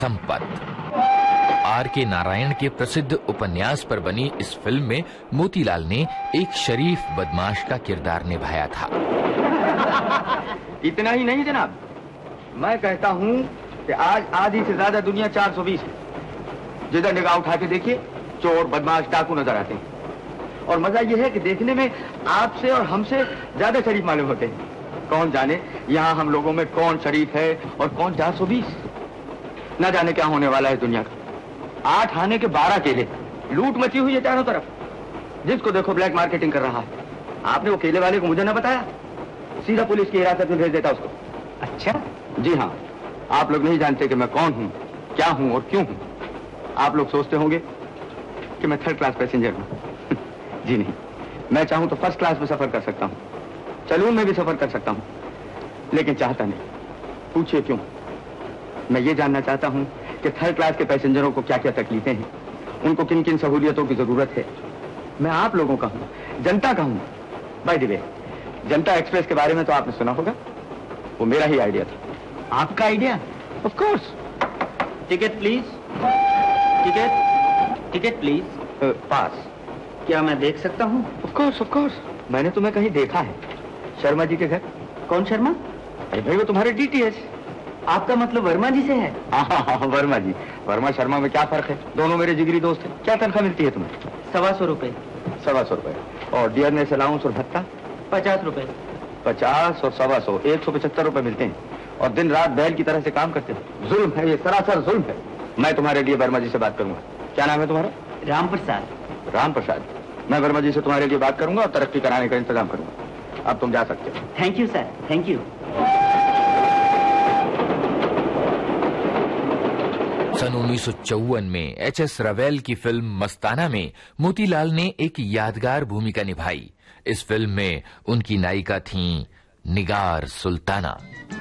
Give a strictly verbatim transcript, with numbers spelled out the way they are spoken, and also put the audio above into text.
Sampat. Are के नारायण के प्रसिद्ध उपन्यास पर बनी इस फिल्म में मोतीलाल ने एक शरीफ बदमाश का किरदार निभाया था। इतना ही नहीं जनाब, मैं कहता हूँ कि आज आधी से ज्यादा दुनिया चार सौ बीस है। जिधर निगाह उठा के देखिए चोर, बदमाश, डाकू नजर आते हैं। और मजा यह है कि देखने में आपसे और हमसे ज्यादा शरीफ मालूम होते हैं। कौन जाने यहाँ हम लोगों में कौन शरीफ है और कौन चार सौ बीस। न जाने क्या होने वाला है दुनिया का। आठ आने के बारह केले, लूट मची हुई है चारों तरफ। जिसको देखो ब्लैक मार्केटिंग कर रहा है। आपने वो केले वाले को मुझे न बताया, सीधा पुलिस की हिरासत में भेज देता उसको। अच्छा? जी हाँ, आप लोग नहीं जानते कि मैं कौन हूँ, क्या हूँ और क्यों हूँ। आप लोग सोचते होंगे कि मैं थर्ड क्लास पैसेंजर हूँ। जी नहीं, मैं चाहूँ तो फर्स्ट क्लास में सफर कर सकता हूँ, सैलून में भी सफर कर सकता हूँ, लेकिन चाहता नहीं। पूछिए क्यों? मैं ये जानना चाहता हूँ कि थर्ड क्लास के पैसेंजरों को क्या क्या तकलीफें हैं, उनको किन किन सहूलियतों की जरूरत है। मैं आप लोगों का हूँ, जनता का हूँ। By the way, Janata express के बारे में तो आपने सुना होगा, वो मेरा ही आइडिया था। आपका idea? Of course. Ticket please. Ticket ticket please. पास। क्या मैं देख सकता हूँ? ऑफ कोर्स ऑफ कोर्स, मैंने तुम्हें कहीं देखा है, शर्मा जी के घर। कौन शर्मा? अरे भाई वो तुम्हारे डीटीएच। आपका मतलब वर्मा जी से है? हाँ हाँ हाँ, वर्मा जी। वर्मा शर्मा में क्या फर्क है? दोनों मेरे जिगरी दोस्त हैं। क्या तनख्वाह मिलती है तुम्हें? सवा सौ रुपए। सवा सौ रुपए। और डियरनेस अलाउंस और भत्ता? पचास रुपए। पचास और सवा सौ, एक सौ पचहत्तर रुपए मिलते हैं। और दिन रात बैल की तरह से काम करते हैं। जुल्म है ये, सरासर जुल्म है। मैं तुम्हारे लिए वर्मा जी से बात करूंगा। क्या नाम है तुम्हारा? राम प्रसाद। राम प्रसाद। मैं वर्मा जी से तुम्हारे लिए बात करूंगा और तरक्की कराने का इंतजाम करूंगा। अब तुम जा सकते हो। Thank you sir, thank you. सन उन्नीस सौ चौवन में एच एस रवेल की फिल्म मस्ताना में मोतीलाल ने एक यादगार भूमिका निभाई। इस फिल्म में उनकी नायिका थीं निगार सुल्ताना।